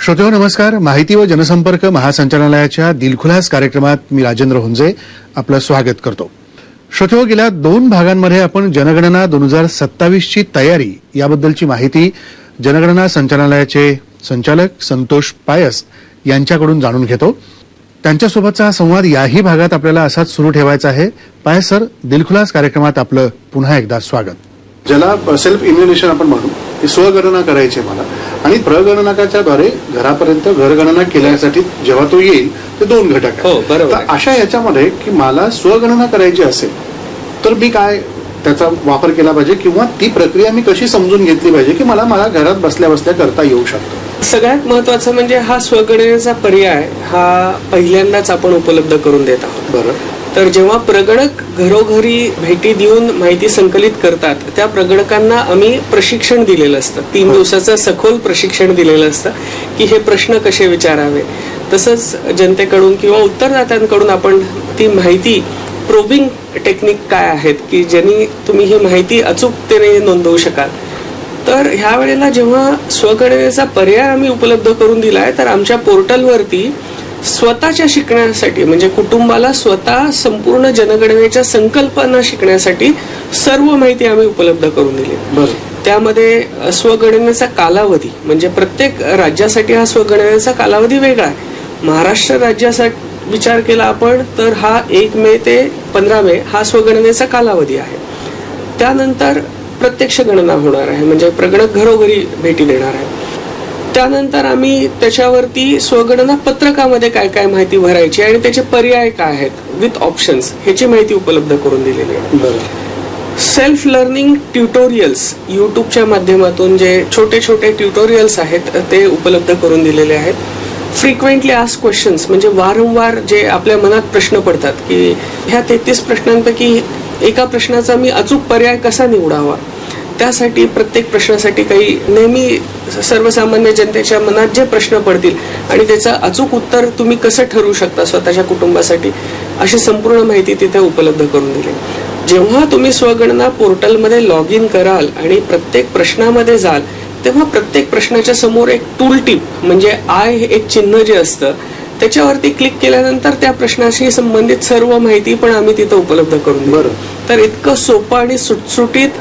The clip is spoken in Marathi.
श्रोतेहो नमस्कार. माहिती व जनसंपर्क महासंचालनालयाच्या दिलखुलास कार्यक्रमात मी राजेंद्र हुंजे आपलं स्वागत करतो. श्रोतेहो, गेल्या 2 भागांमध्ये आपण जनगणना 2027 ची तयारी याबद्दलची माहिती जनगणना संचालनालयाचे संचालक संतोष पायस यांच्याकडून जाणून घेतो. त्यांच्यासोबतचा हा संवाद याही भागात आपल्याला असाच सुरू ठेवायचा आहे. पायस सर, दिलखुलास कार्यक्रमात आपलं पुन्हा एकदा स्वागत. ज्याला सेल्फ इम्युनेशन आपण म्हणू, ही स्वगणना करायची मला आणि प्रगणनाकाच्या द्वारे घरापर्यंत घरगणना केल्यासाठी जेव्हा तो येईल ते 2 घटक आहेत. हो, बरोबर. तर अशा याच्यामध्ये की मला स्वगणना करायची असेल तर मी काय त्याचा वापर केला पाहिजे किंवा ती प्रक्रिया मी कशी समजून घेतली पाहिजे की मला घरात बसल्या बसल्या करता येऊ शकतो. सगळ्यात महत्वाचं म्हणजे हा स्वगणनेचा पर्याय हा पहिल्यांदाच आपण उपलब्ध करून देत आहोत. बरं. तर जेव्हा प्रगणक घरोघरी भेटी देऊन माहिती संकलित करतात त्या प्रगणकांना आम्ही प्रशिक्षण दिलेलं असतं. 3 दिवसाचं सखोल प्रशिक्षण दिलेलं असतं की हे प्रश्न कसे विचारावे. तसंच जनतेकडून किंवा उत्तरदात्यांकडून आपण ती माहिती प्रोबिंग टेक्निक काय आहेत की ज्यांनी तुम्ही ही माहिती अचूकतेने नोंदवू शकाल. तर ह्या वेळेला जेव्हा स्वगणनेचा पर्याय आम्ही उपलब्ध करून दिलाय तर आमच्या पोर्टलवरती स्वतःच्या शिकण्यासाठी म्हणजे कुटुंबाला स्वतः संपूर्ण जनगणनेच्या संकल्पना शिकण्यासाठी सर्व माहिती आम्ही उपलब्ध करून दिली. त्यामध्ये स्वगणनेचा कालावधी म्हणजे प्रत्येक राज्यासाठी हा स्वगणनेचा कालावधी वेगळा आहे. महाराष्ट्र राज्यासाठी विचार केला आपण तर हा 1 मे ते 15 मे हा स्वगणनेचा कालावधी आहे. त्यानंतर प्रत्यक्ष गणना होणार आहे म्हणजे प्रगणक घरोघरी भेटी देणार आहे. त्यानंतर आम्ही त्याच्यावरती स्वगणना पत्रकामध्ये काय काय माहिती भरायची आणि त्याचे पर्याय काय आहेत विथ ऑप्शन्स ह्याची माहिती उपलब्ध करून दिलेली आहे. सेल्फ लर्निंग ट्युटोरियल्स युट्यूबच्या माध्यमातून जे छोटे छोटे ट्युटोरियल्स आहेत ते उपलब्ध करून दिलेले आहेत. फ्रिक्वेंटली आस्क क्वेश्चन्स म्हणजे वारंवार जे आपल्या मनात प्रश्न पडतात की ह्या 33 प्रश्नांपैकी एका प्रश्नाचा मी अचूक पर्याय कसा निवडावा. त्यासाठी प्रत्येक प्रश्नासाठी काही नेहमी सर्वसामान्य जनतेच्या मनात जे प्रश्न पडतील आणि त्याचं अचूक उत्तर तुम्ही कसं ठरवू शकता स्वतःच्या कुटुंबासाठी अशी संपूर्ण माहिती तिथे उपलब्ध करून दिली. जेव्हा तुम्ही स्वगणना पोर्टलमध्ये लॉग इन कराल आणि प्रत्येक प्रश्नामध्ये जाल तेव्हा प्रत्येक प्रश्नाच्या समोर एक टूल टिप म्हणजे आय एक चिन्ह जे असतं त्याच्यावरती क्लिक केल्यानंतर त्या प्रश्नाशी संबंधित सर्व माहिती पण आम्ही तिथं उपलब्ध करून दिली. तर इतकं सोपं आणि सुटसुटीत